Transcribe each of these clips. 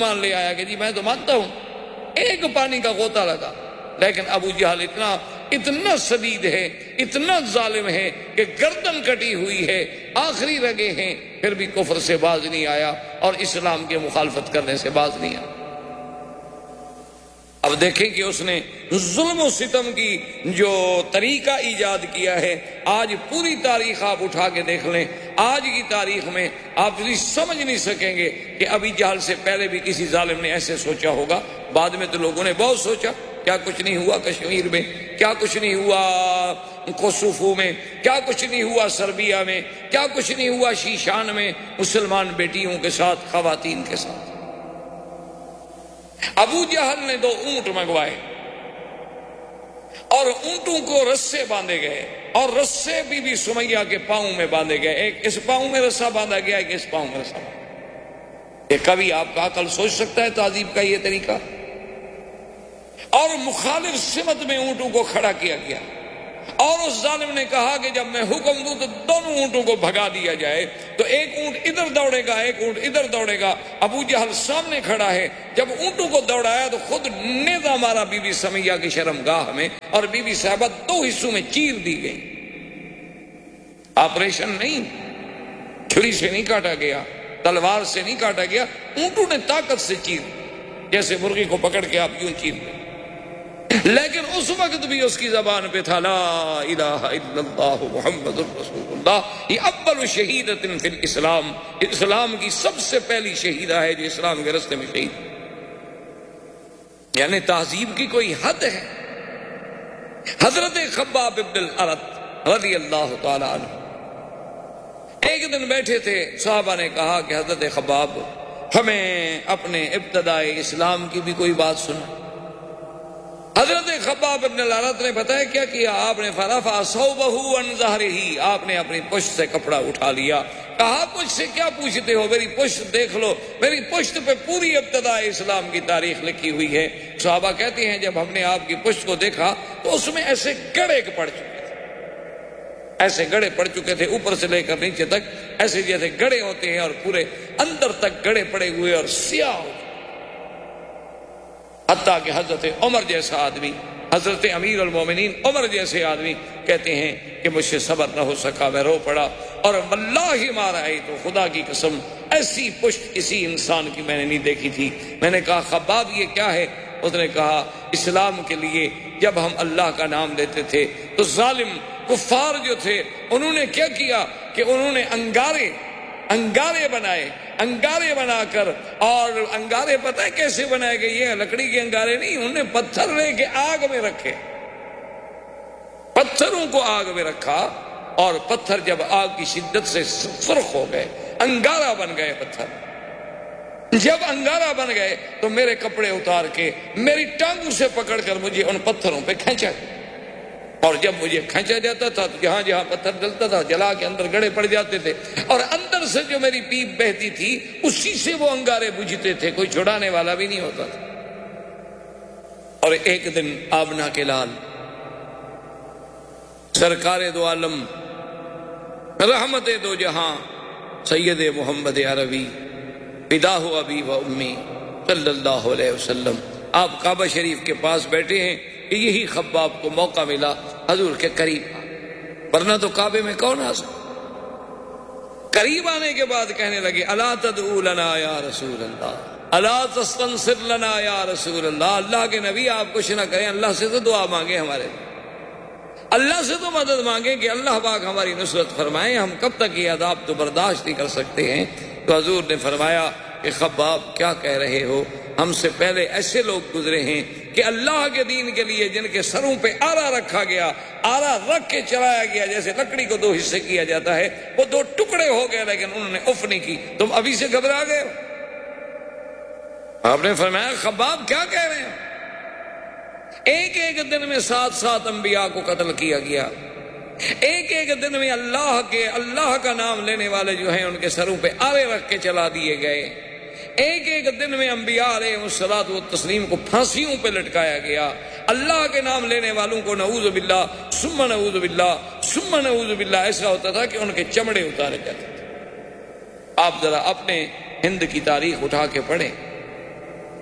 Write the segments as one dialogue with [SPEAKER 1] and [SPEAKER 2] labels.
[SPEAKER 1] ایمان لے آیا کہ جی میں تو مانتا ہوں، ایک پانی کا غوطہ لگا، لیکن ابو جہل اتنا شدید ہے، اتنا ظالم ہے کہ گردن کٹی ہوئی ہے، آخری رگے ہیں، پھر بھی کفر سے باز نہیں آیا اور اسلام کے مخالفت کرنے سے باز نہیں آیا۔ اب دیکھیں کہ اس نے ظلم و ستم کی جو طریقہ ایجاد کیا ہے، آج پوری تاریخ آپ اٹھا کے دیکھ لیں، آج کی تاریخ میں آپ سمجھ نہیں سکیں گے کہ ابی جہل سے پہلے بھی کسی ظالم نے ایسے سوچا ہوگا۔ بعد میں تو لوگوں نے بہت سوچا، کیا کچھ نہیں ہوا کشمیر میں، کیا کچھ نہیں ہوا کوسوفو میں، کیا کچھ نہیں ہوا سربیا میں، کیا کچھ نہیں ہوا شیشان میں مسلمان بیٹیوں کے ساتھ، خواتین کے ساتھ۔ ابو جہل نے 2 اونٹ منگوائے اور اونٹوں کو رسے باندھے گئے، اور رسے بی سمیہ کے پاؤں میں باندھے گئے، ایک اس پاؤں میں رسا باندھا گیا، ایک اس پاؤں میں رسا باندھا گیا۔ یہ کبھی آپ کا عقل سوچ سکتا ہے تعذیب کا یہ طریقہ؟ اور مخالف سمت میں اونٹوں کو کھڑا کیا گیا، اور اس ظالم نے کہا کہ جب میں حکم دوں تو دونوں اونٹوں کو بھگا دیا جائے، تو ایک اونٹ ادھر دوڑے گا، ایک اونٹ ادھر دوڑے گا۔ ابو جہل سامنے کھڑا ہے، جب اونٹوں کو دوڑایا تو خود نیزہ مارا بی بی سمیہ کی شرمگاہ میں، اور بی بی صاحبہ 2 حصوں میں چیر دی گئی۔ آپریشن نہیں، چھری سے نہیں کاٹا گیا، تلوار سے نہیں کاٹا گیا، اونٹوں نے طاقت سے چیر، جیسے مرغی کو پکڑ کے آپ یوں چیر دیں۔ لیکن اس وقت بھی اس کی زبان پہ تھا لا الہ الا اللہ محمد الرسول اللہ۔ یہ اول شہیدۃ فی الاسلام، اسلام کی سب سے پہلی شہیدہ ہے جو اسلام کے راستے میں شہید۔ یعنی تہذیب کی کوئی حد ہے۔ حضرت خباب بن الارت رضی اللہ تعالی عنہ ایک دن بیٹھے تھے، صحابہ نے کہا کہ حضرت خباب ہمیں اپنے ابتدائی اسلام کی بھی کوئی بات سنا۔ حضرت خباب بن الارت نے بتایا کیا کیا، آپ نے فرفع ثوبہ عن ظہرہ، آپ نے اپنی پشت سے کپڑا اٹھا لیا، کہا مجھ سے کیا پوچھتے ہو، میری پشت دیکھ لو، میری پشت پہ پوری ابتداء اسلام کی تاریخ لکھی ہوئی ہے۔ صحابہ کہتے ہیں جب ہم نے آپ کی پشت کو دیکھا تو اس میں ایسے گڑے پڑ چکے تھے، ایسے گڑے پڑ چکے تھے، اوپر سے لے کر نیچے تک ایسے جیسے گڑے ہوتے ہیں، اور پورے اندر تک گڑے پڑے ہوئے اور سیاہ ہوتے، حتیٰ کہ حضرت عمر جیسا آدمی، حضرت امیر المومنین عمر جیسے آدمی کہتے ہیں کہ مجھ سے صبر نہ ہو سکا، میں رو پڑا، اور واللہ ما رأیت، تو خدا کی قسم ایسی پشت کسی انسان کی میں نے نہیں دیکھی تھی۔ میں نے کہا خباب یہ کیا ہے؟ اس نے کہا اسلام کے لیے جب ہم اللہ کا نام لیتے تھے تو ظالم کفار جو تھے انہوں نے کیا کیا کہ انہوں نے انگارے بنائے، انگارے بنا کر، اور انگارے پتہ ہے کیسے بنائے گئے؟ یہ لکڑی کے انگارے نہیں، انہوں نے پتھر لے کے آگ میں رکھے، پتھروں کو آگ میں رکھا، اور پتھر جب آگ کی شدت سے سرخ ہو گئے، انگارہ بن گئے پتھر۔ جب انگارہ بن گئے تو میرے کپڑے اتار کے میری ٹانگوں سے پکڑ کر مجھے ان پتھروں پہ کھینچا، اور جب مجھے کھینچا جاتا تھا تو جہاں جہاں پتھر ڈلتا تھا جلا کے اندر گڑے پڑ جاتے تھے، اور اندر سے جو میری پیپ بہتی تھی اسی سے وہ انگارے بجھتے تھے، کوئی چھڑانے والا بھی نہیں ہوتا تھا۔ اور ایک دن آبنا کے لال سرکار دو عالم رحمت دو جہاں سید محمد عربی فداہ ابی و امی صلی اللہ علیہ وسلم، آپ کعبہ شریف کے پاس بیٹھے ہیں کہ یہی خباب کو موقع ملا حضور کے قریب، ورنہ تو کعبے میں کون آ سکتا۔ قریب آنے کے بعد کہنے لگے الا تدعو لنا یا رسول اللہ، الا تستنصر لنا یا رسول اللہ، اللہ کے نبی آپ کچھ نہ کریں، اللہ سے تو دعا مانگیں، ہمارے اللہ سے تو مدد مانگیں کہ اللہ پاک ہماری نصرت فرمائیں، ہم کب تک یہ عذاب تو برداشت نہیں کر سکتے ہیں۔ تو حضور نے فرمایا کہ خباب کیا کہہ رہے ہو، ہم سے پہلے ایسے لوگ گزرے ہیں کہ اللہ کے دین کے لیے جن کے سروں پہ آرا رکھا گیا، آرا رکھ کے چلایا گیا، جیسے لکڑی کو 2 حصے کیا جاتا ہے، وہ 2 ٹکڑے ہو گئے لیکن انہوں نے اف نہیں کی، تم ابھی سے گھبرا گئے ہو۔ آپ نے فرمایا خباب کیا کہہ رہے ہیں؟ ایک ایک دن میں 7 انبیاء کو قتل کیا گیا، ایک ایک دن میں اللہ کا نام لینے والے جو ہیں ان کے سروں پہ آرے رکھ کے چلا دیے گئے، ایک ایک دن میں انبیاء علیہ الصلوۃ والتسلیم کو پھانسیوں پہ لٹکایا گیا، اللہ کے نام لینے والوں کو نعوذ باللہ ثم نعوذ باللہ ثم نعوذ باللہ ایسا ہوتا تھا کہ ان کے چمڑے اتارے جاتے تھے۔ آپ ذرا اپنے ہند کی تاریخ اٹھا کے پڑھیں،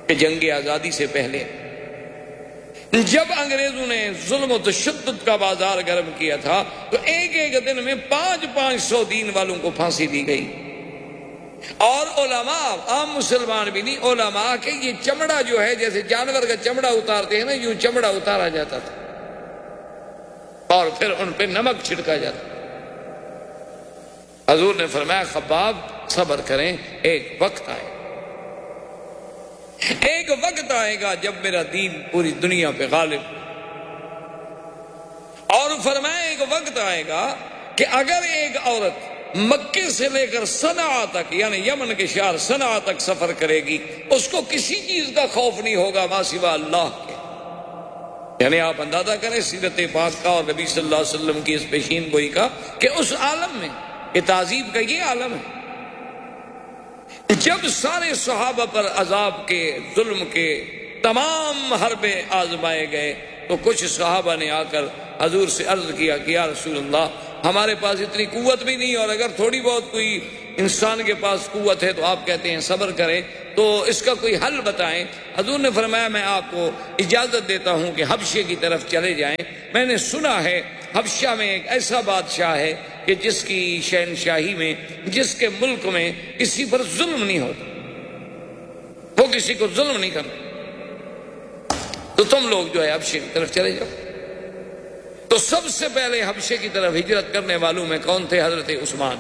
[SPEAKER 1] کہ جنگ آزادی سے پہلے جب انگریزوں نے ظلم و تشدد کا بازار گرم کیا تھا تو ایک ایک دن میں 500 دین والوں کو پھانسی دی گئی، اور علماء، عام مسلمان بھی نہیں، علماء کہ یہ چمڑا جو ہے جیسے جانور کا چمڑا اتارتے ہیں نا، یوں چمڑا اتارا جاتا تھا اور پھر ان پہ نمک چھڑکا جاتا۔ حضور نے فرمایا خباب صبر کریں، ایک وقت آئے گا جب میرا دین پوری دنیا پہ غالب، اور فرمایا ایک وقت آئے گا کہ اگر ایک عورت مکے سے لے کر صنعاء تک، یعنی یمن کے شہر صنعاء تک سفر کرے گی، اس کو کسی چیز کا خوف نہیں ہوگا ما سوا اللہ کے۔ یعنی آپ اندازہ کریں سیرت پاک کا اور نبی صلی اللہ علیہ وسلم کی اس پیشین گوئی کا کہ اس عالم میں، یہ تعذیب کا یہ عالم ہے، جب سارے صحابہ پر عذاب کے، ظلم کے تمام حربے آزمائے گئے تو کچھ صحابہ نے آ کر حضور سے عرض کیا کہ یا رسول اللہ ہمارے پاس اتنی قوت بھی نہیں، اور اگر تھوڑی بہت کوئی انسان کے پاس قوت ہے تو آپ کہتے ہیں صبر کریں، تو اس کا کوئی حل بتائیں۔ حضور نے فرمایا میں آپ کو اجازت دیتا ہوں کہ حبشے کی طرف چلے جائیں، میں نے سنا ہے حبشہ میں ایک ایسا بادشاہ ہے کہ جس کی شہنشاہی میں، جس کے ملک میں کسی پر ظلم نہیں ہوتا، وہ کسی کو ظلم نہیں کرتا، تو تم لوگ جو ہے حبشے کی طرف چلے جاؤ۔ تو سب سے پہلے حبشے کی طرف ہجرت کرنے والوں میں کون تھے؟ حضرت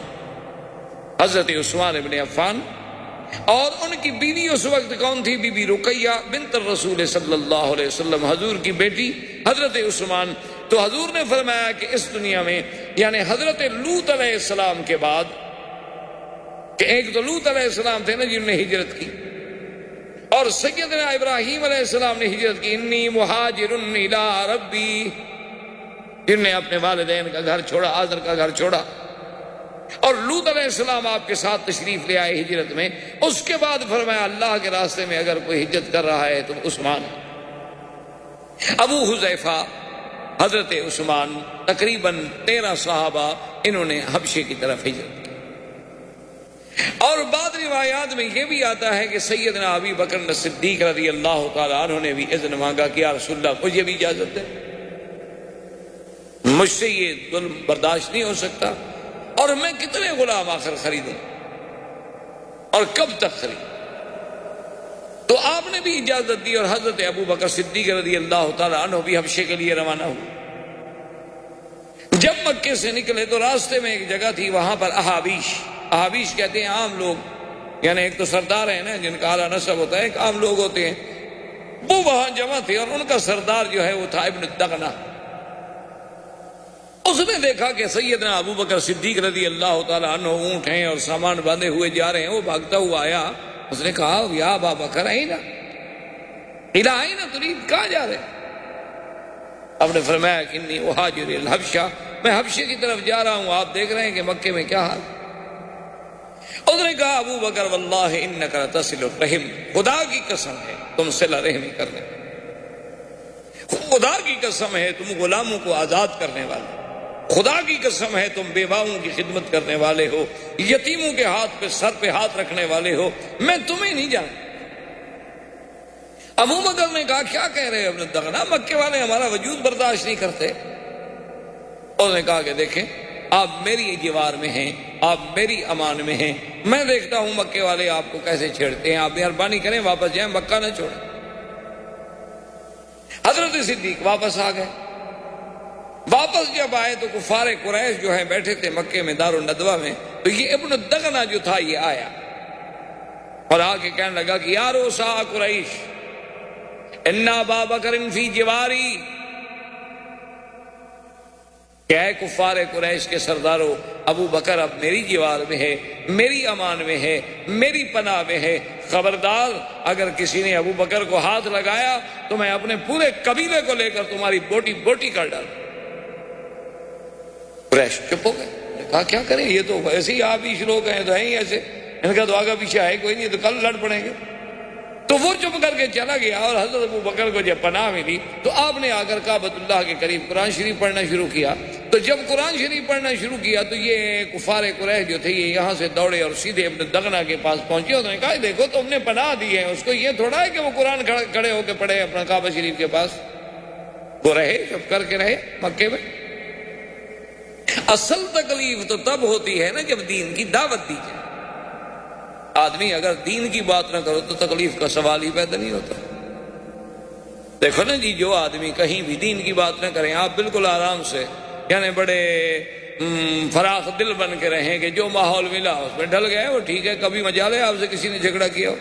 [SPEAKER 1] عثمان ابن عفان، اور ان کی بیوی اس وقت کون تھی؟ بی بی رقیہ بنت الرسول صلی اللہ علیہ وسلم، حضور کی بیٹی حضرت عثمان۔ تو حضور نے فرمایا کہ اس دنیا میں، یعنی حضرت لوط علیہ السلام کے بعد، کہ ایک تو لوط علیہ السلام تھے نا جنہوں نے ہجرت کی، اور سیدنا ابراہیم علیہ السلام نے ہجرت کی، انی مہاجر الی ربی، جن نے اپنے والدین کا گھر چھوڑا، آزر کا گھر چھوڑا، اور لوط علیہ السلام آپ کے ساتھ تشریف لے آئے ہجرت میں۔ اس کے بعد فرمایا اللہ کے راستے میں اگر کوئی ہجرت کر رہا ہے تو عثمان۔ ابو حذیفہ، حضرت عثمان، تقریباً 13 صحابہ انہوں نے حبشے کی طرف ہجرت کی۔ اور بعض روایات میں یہ بھی آتا ہے کہ سیدنا ابی بکر صدیق رضی اللہ تعالیٰ عنہ نے بھی اذن مانگا کہ یا رسول اللہ مجھے بھی اجازت دے، مجھ سے یہ ظلم برداشت نہیں ہو سکتا، اور میں کتنے غلام آخر خریدوں اور کب تک خریدوں؟ تو آپ نے بھی اجازت دی، اور حضرت ابو بکر صدیق رضی اللہ تعالیٰ عنہ بھی حبشے کے لیے روانہ ہوئے۔ جب مکے سے نکلے تو راستے میں ایک جگہ تھی، وہاں پر احابیش کہتے ہیں عام لوگ، یعنی ایک تو سردار ہیں نا جن کا اعلیٰ نسب ہوتا ہے، ایک عام لوگ ہوتے ہیں، وہ وہاں جمع تھے، اور ان کا سردار جو ہے وہ تھا ابن الدغنہ۔ اس نے دیکھا کہ سیدنا ابو بکر صدیق رضی اللہ تعالیٰ عنہ اونٹ ہیں اور سامان باندھے ہوئے جا رہے ہیں، وہ بھاگتا ہوا آیا، اس نے کہا یا ابا بکر اینا ترید، کہاں جا رہے؟ آپ نے فرمایا کہ انی اہاجر الحبشہ، میں حبشے کی طرف جا رہا ہوں، آپ دیکھ رہے ہیں کہ مکے میں کیا حال۔ اس نے کہا ابو بکر واللہ انک لتصل الرحم، خدا کی قسم ہے تم صلہ رحمی کرنے، خدا کی قسم ہے تم غلاموں کو آزاد کرنے والے، خدا کی قسم ہے تم بیواؤں کی خدمت کرنے والے ہو، یتیموں کے ہاتھ پہ سر پہ ہاتھ رکھنے والے ہو، میں تمہیں نہیں جانتا۔ ابو بکر نے کہا کیا کہہ رہے ابن الدغنہ، مکے والے ہمارا وجود برداشت نہیں کرتے۔ انہوں نے کہا کہ دیکھیں آپ میری جوار میں ہیں، آپ میری امان میں ہیں، میں دیکھتا ہوں مکے والے آپ کو کیسے چھیڑتے ہیں، آپ مہربانی کریں واپس جائیں، مکہ نہ چھوڑیں۔ حضرت صدیق واپس آ گئے۔ واپس جب آئے تو کفار قریش جو ہیں بیٹھے تھے مکے میں دار الندوہ میں، تو یہ ابن الدغنہ جو تھا یہ آیا اور آ کے کہنے لگا کہ یا روسا قریش ان ابا بکر فی جواری، کیا ہے کفار قریش کے سرداروں، ابو بکر اب میری جوار میں ہے، میری امان میں ہے، میری پناہ میں ہے، خبردار اگر کسی نے ابو بکر کو ہاتھ لگایا تو میں اپنے پورے قبیلے کو لے کر تمہاری بوٹی بوٹی کر ڈالوں۔ قریش چپ ہو گئے، کہا کیا کریں، یہ تو ایسے ہی آپ ہی لوگ ہیں تو ہیں ہی ایسے، ان کا تو آگا پیچھے ہے کوئی نہیں، تو کل لڑ پڑیں گے۔ تو وہ چپ کر کے چلا گیا، اور حضرت ابو بکر کو جب پناہ ملی تو آپ نے آ کر کعبۃ اللہ کے قریب قرآن شریف پڑھنا شروع کیا۔ تو جب قرآن شریف پڑھنا شروع کیا تو یہ کفار قریش جو تھے یہ یہاں سے دوڑے اور سیدھے ابن دغنہ کے پاس پہنچے۔ انہوں نے کہا دیکھو تم نے پناہ دی ہے، اس کو یہ تھوڑا ہے کہ وہ قرآن کھڑے ہو کے پڑھے اپنا کعبہ شریف کے پاس، وہ رہے چپ کر کے رہے مکے میں۔ اصل تکلیف تو تب ہوتی ہے نا جب دین کی دعوت دی جائے۔ آدمی اگر دین کی بات نہ کرو تو تکلیف کا سوال ہی پیدا نہیں ہوتا۔ دیکھو نا جی، جو آدمی کہیں بھی دین کی بات نہ کریں، آپ بالکل آرام سے یعنی بڑے فراخ دل بن کے رہیں کہ جو ماحول ملا اس میں ڈھل گئے، وہ ٹھیک ہے۔ کبھی مجال ہے آپ سے کسی نے جھگڑا کیا ہو؟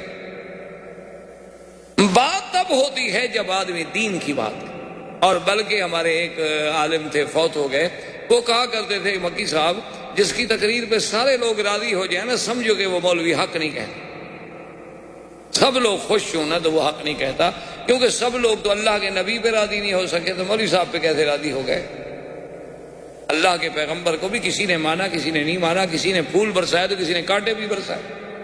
[SPEAKER 1] بات تب ہوتی ہے جب آدمی دین کی بات کرے۔ اور بلکہ ہمارے ایک عالم تھے، فوت ہو گئے، وہ کہا کرتے تھے مکی صاحب جس کی تقریر پہ سارے لوگ راضی ہو جائیں نا، سمجھو کہ وہ مولوی حق نہیں کہتا۔ سب لوگ خوش ہوں نا تو وہ حق نہیں کہتا، کیونکہ سب لوگ تو اللہ کے نبی پہ راضی نہیں ہو سکے تو مولوی صاحب پہ کیسے راضی ہو گئے؟ اللہ کے پیغمبر کو بھی کسی نے مانا، کسی نے نہیں مانا، کسی نے پھول برسائے تو کسی نے کانٹے بھی برسائے،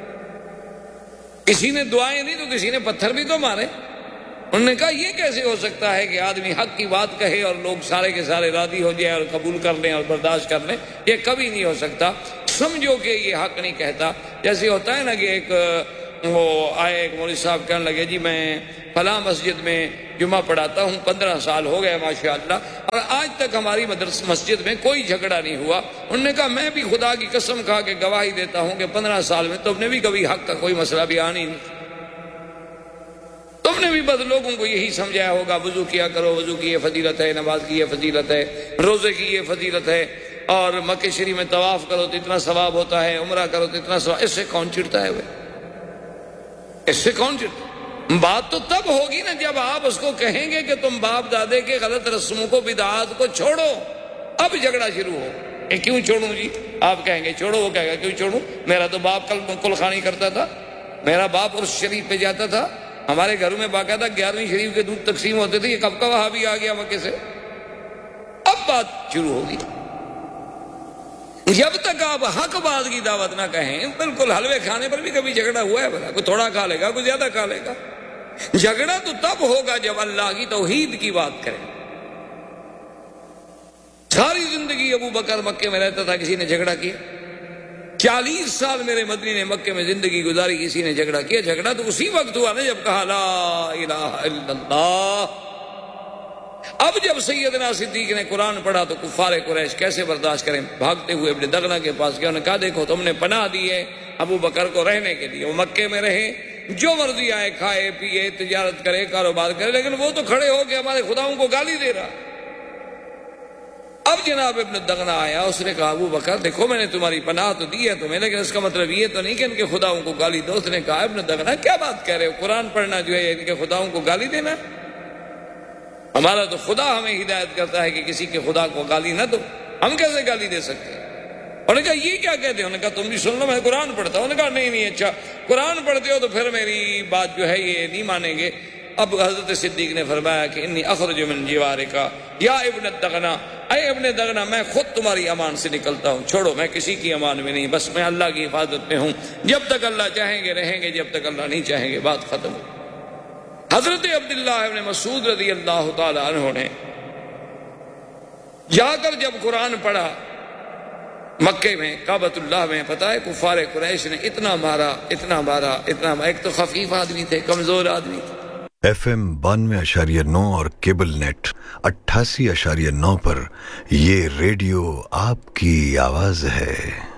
[SPEAKER 1] کسی نے دعائیں نہیں تو کسی نے پتھر بھی تو مارے۔ انہوں نے کہا یہ کیسے ہو سکتا ہے کہ آدمی حق کی بات کہے اور لوگ سارے کے سارے راضی ہو جائے اور قبول کر لیں اور برداشت کر لیں؟ یہ کبھی نہیں ہو سکتا۔ سمجھو کہ یہ حق نہیں کہتا۔ جیسے ہوتا ہے نا کہ ایک مولوی صاحب کہنے لگے جی میں فلاں مسجد میں جمعہ پڑھاتا ہوں، 15 سال ہو گئے ماشاءاللہ، اور آج تک ہماری مسجد میں کوئی جھگڑا نہیں ہوا۔ انہوں نے کہا میں بھی خدا کی قسم کھا کے گواہی دیتا ہوں کہ 15 سال میں تم نے بھی کبھی حق کا کوئی مسئلہ بیان ہی نہیں، تم نے بھی بس لوگوں کو یہی سمجھایا ہوگا وضو کیا کرو، وضو کی یہ فضیلت ہے، نماز کی یہ فضیلت ہے، روزے کی یہ فضیلت ہے، اور مکہ شریف میں طواف کرو تو اتنا ثواب ہوتا ہے، عمرہ کرو تو اتنا ثواب۔ اس سے کون چڑھتا ہے؟ اس سے کون چڑھتا؟ بات تو تب ہوگی نا جب آپ اس کو کہیں گے کہ تم باپ دادے کے غلط رسموں کو، بدعات کو چھوڑو۔ اب جھگڑا شروع ہو، کیوں چھوڑوں جی؟ آپ کہیں گے چھوڑو، وہ کہے گا کیوں چھوڑوں؟ میرا تو باپ کل خانی کرتا تھا، میرا باپ عرس شریف پہ جاتا تھا، ہمارے گھروں میں باقاعدہ 11ویں شریف کے دودھ تقسیم ہوتے تھے، یہ کب کا وہاں بھی آ گیا مکے سے؟ اب بات شروع ہوگی۔ جب تک آپ حق بات کی دعوت نہ کہیں، بالکل حلوے کھانے پر بھی کبھی جھگڑا ہوا ہے بھلا؟ کوئی تھوڑا کھا لے گا، کوئی زیادہ کھا لے گا۔ جھگڑا تو تب ہوگا جب اللہ کی توحید کی بات کریں۔ ساری زندگی ابو بکر مکے میں رہتا تھا، کسی نے جھگڑا کیا؟ 40 سال میرے مدنی نے مکے میں زندگی گزاری، کسی نے جھگڑا کیا؟ جھگڑا تو اسی وقت ہوا نا جب کہا لا الہ الا اللہ۔ اب جب سیدنا صدیق نے قرآن پڑھا تو کفار قریش کیسے برداشت کریں؟ بھاگتے ہوئے ابن دغنہ کے پاس گیا، انہوں نے کہا دیکھو تم نے پناہ دی ہے ابو بکر کو رہنے کے لیے، وہ مکے میں رہے، جو مرضی آئے کھائے پیے، تجارت کرے، کاروبار کرے، لیکن وہ تو کھڑے ہو کے ہمارے خداؤں کو گالی دے رہا۔ اب جناب ابن دغنہ آیا، اس نے کہا ابو بکر دیکھو میں نے تمہاری پناہ تو دی ہے تمہیں، لیکن اس کا مطلب یہ تو نہیں کہ ان کے خداؤں کو گالی دو۔ اس نے کہا ابن دغنہ کیا بات کہہ رہے ہو؟ قرآن پڑھنا جو ہے ان کے خداؤں کو گالی دینا؟ ہمارا تو خدا ہمیں ہدایت کرتا ہے کہ کسی کے خدا کو گالی نہ دو، ہم کیسے گالی دے سکتے ہیں؟ انہوں نے کہا یہ کیا کہتے ہیں؟ انہوں نے کہا تم بھی سن لو، میں قرآن پڑھتا ہوں۔ انہوں نے کہا نہیں اچھا قرآن پڑھتے ہو تو پھر میری بات جو ہے یہ نہیں مانیں گے۔ اب حضرت صدیق نے فرمایا کہ انی اخرج من جوارک یا ابن دغنہ، اے ابن دغنہ میں خود تمہاری امان سے نکلتا ہوں، چھوڑو میں کسی کی امان میں نہیں، بس میں اللہ کی حفاظت میں ہوں، جب تک اللہ چاہیں گے رہیں گے، جب تک اللہ نہیں چاہیں گے بات ختم ہو۔ حضرت عبداللہ ابن مسعود رضی اللہ تعالی عنہ نے جا کر جب قرآن پڑھا مکے میں کعبۃ اللہ میں، پتہ ہے کفار قریش نے اتنا مارا اتنا مارا اتنا مارا، ایک تو خفیف آدمی تھے، کمزور آدمی تھے۔
[SPEAKER 2] FM 92.9 اور کیبل نیٹ 88.9 پر یہ ریڈیو آپ کی آواز ہے۔